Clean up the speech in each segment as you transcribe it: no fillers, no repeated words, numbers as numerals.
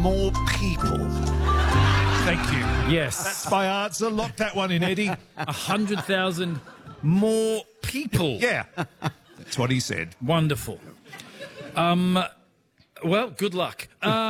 more people. Thank you. Yes. That's my answer. Lock that one in, Eddie. 100,000 more people. Yeah. That's what he said. Wonderful. Well, good luck.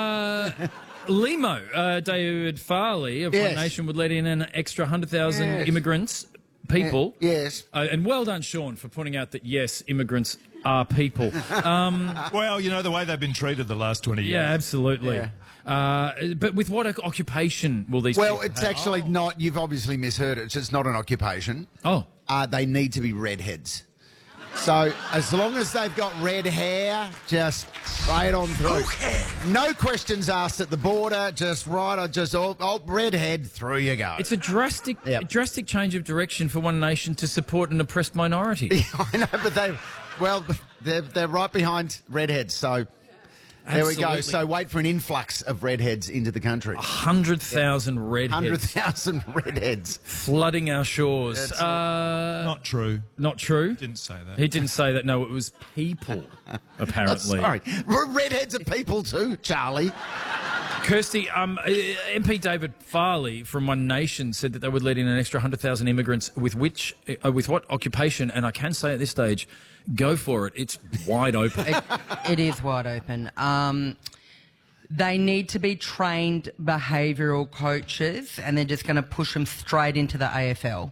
Limo, David Farley of One Nation would let in an extra 100,000 immigrants, people. Yes. And well done, Sean, for pointing out that, yes, immigrants are people. Well, you know, the way they've been treated the last 20 years. Yeah, absolutely. Yeah. But with what occupation will these people It's have? actually not. You've obviously misheard it. It's not an occupation. Oh. They need to be redheads. So as long as they've got red hair, just straight on through. No questions asked at the border. Just redhead, through you go. It's a drastic change of direction for One Nation to support an oppressed minority. I know, but they're right behind redheads. So there we go. Absolutely. So wait for an influx of redheads into the country. 100,000 redheads 100,000 redheads flooding our shores. Not true. Not true. Didn't say that. He didn't say that. No, it was people, apparently. Sorry, redheads are people too, Charlie. Kirsty, MP David Farley from One Nation said that they would let in an extra 100,000 immigrants with what occupation? And I can say at this stage, go for it. It's wide open. It is wide open. They need to be trained behavioural coaches, and they're just going to push them straight into the AFL.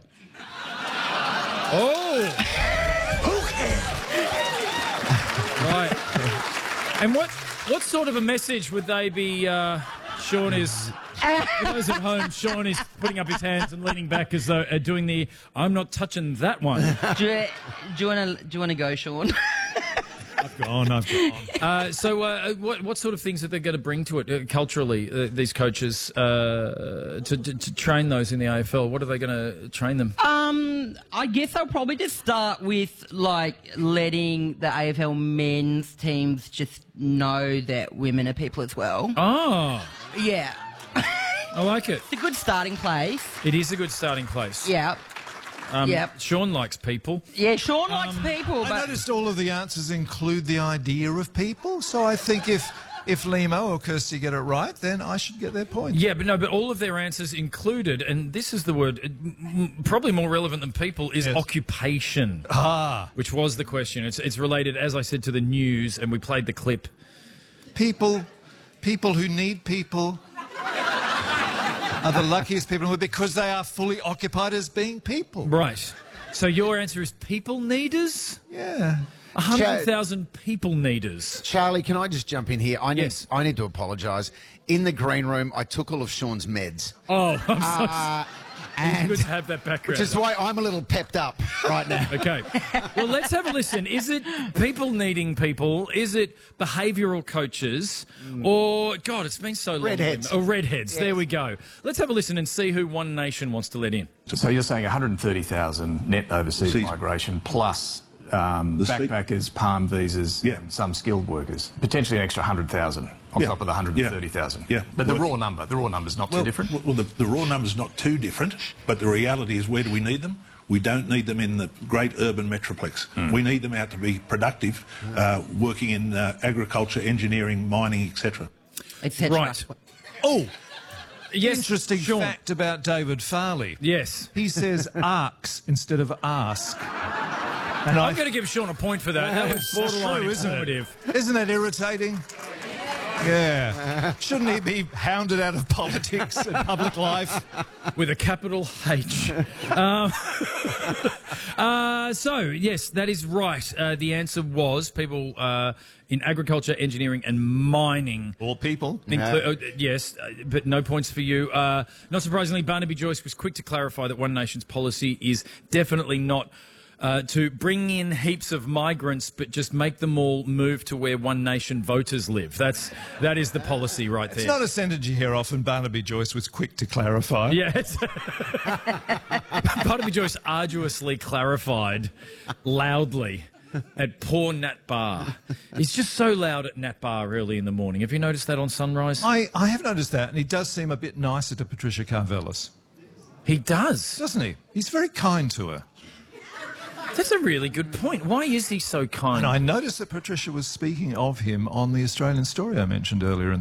Oh! Right. And what sort of a message would they be, Sean is... For those at home, Sean is putting up his hands and leaning back as though doing the I'm not touching that one. Do you want to go, Sean? I've gone. So what sort of things are they going to bring to it culturally, these coaches, to train those in the AFL? What are they going to train them? I guess I'll probably just start with, like, letting the AFL men's teams just know that women are people as well. Oh, Yeah. I like it. It's a good starting place. It is a good starting place. Yeah. Sean likes people. Yeah, Sean likes people, I but... noticed all of the answers include the idea of people, so I think if Limo or Kirsty get it right, then I should get their point. Yeah, but all of their answers included, and this is the word, probably more relevant than people, is occupation. Which was the question. It's related, as I said, to the news, and we played the clip. People who need people are the luckiest people because they are fully occupied as being people. Right. So your answer is people needers? Yeah. 100,000 people needers. Charlie, can I just jump in here? I need to apologise. In the green room, I took all of Sean's meds. Oh, I'm so and good to have that background. which is why I'm a little pepped up right now. Okay. Well, let's have a listen. Is it people needing people? Is it behavioural coaches? Or, God, it's been so long. Redheads. Oh, redheads. Yes. There we go. Let's have a listen and see who One Nation wants to let in. So you're saying 130,000 net overseas migration plus backpackers, palm visas, and some skilled workers. Potentially an extra 100,000 on top of the 130,000. Yeah. But the raw number's not too different. Well, the raw number's not too different, but the reality is, where do we need them? We don't need them in the great urban metroplex. We need them out to be productive, working in agriculture, engineering, mining, etc. Right. Oh, yes, Interesting Sean. fact about David Farley. Yes. He says arcs instead of ask. And I'm going to give Sean a point for that. That was borderline true, isn't it? informative. Isn't that irritating? Yeah. Shouldn't he be hounded out of politics and public life? With a capital H. So, yes, that is right. The answer was people in agriculture, engineering and mining. All people. Yes, but no points for you. Not surprisingly, Barnaby Joyce was quick to clarify that One Nation's policy is definitely not to bring in heaps of migrants, but just make them all move to where One Nation voters live. That is the policy right there. It's not a sentence you hear often. Barnaby Joyce was quick to clarify. Yes. Barnaby Joyce arduously clarified loudly at poor Nat Bar. He's just so loud at Nat Bar early in the morning. Have you noticed that on Sunrise? I have noticed that, and he does seem a bit nicer to Patricia Karvelas. He does. Doesn't he? He's very kind to her. That's a really good point. Why is he so kind? And I noticed that Patricia was speaking of him on the Australian Story I mentioned earlier in